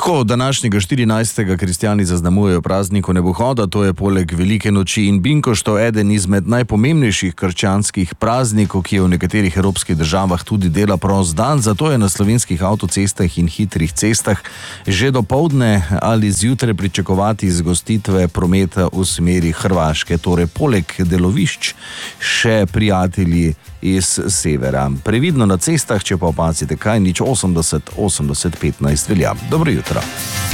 Tako, današnjega 14. kristjani zaznamujejo praznik Nebohoda, to je poleg Velike noči in Binkoštov eden izmed najpomembnejših krščanskih praznikov, ki je v nekaterih evropskih državah tudi dela prost dan, zato je na slovenskih avtocestah in hitrih cestah že dopoldne ali zjutraj pričakovati zgostitve prometa v smeri Hrvaške, torej poleg delovišč še prijatelji iz severa. Previdno na cestah, če pa opazite kaj, 080 80 15 velja. Dobro jutro.